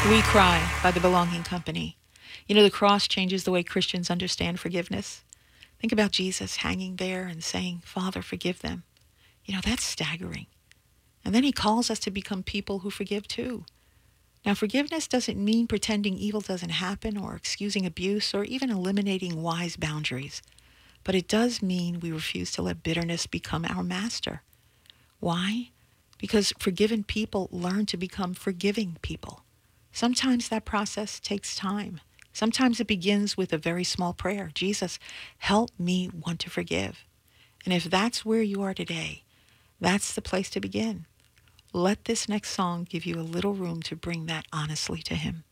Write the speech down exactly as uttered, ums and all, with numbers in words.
We Cry by the Belonging Company. You know, the cross changes the way Christians understand forgiveness. Think about Jesus hanging there and saying, Father, forgive them. You know, that's staggering. And then he calls us to become people who forgive too. Now, forgiveness doesn't mean pretending evil doesn't happen or excusing abuse or even eliminating wise boundaries. But it does mean we refuse to let bitterness become our master. Why? Because forgiven people learn to become forgiving people. Sometimes that process takes time. Sometimes it begins with a very small prayer. Jesus, help me want to forgive. And if that's where you are today, that's the place to begin. Let this next song give you a little room to bring that honestly to him.